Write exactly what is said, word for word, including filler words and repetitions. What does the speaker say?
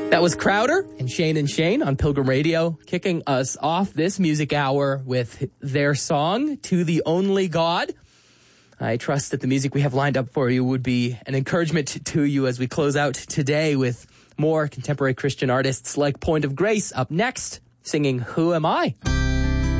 That was Crowder and Shane and Shane on Pilgrim Radio, kicking us off this music hour with their song, To the Only God. I trust that the music we have lined up for you would be an encouragement to you as we close out today with more contemporary Christian artists like Point of Grace up next, singing Who Am I?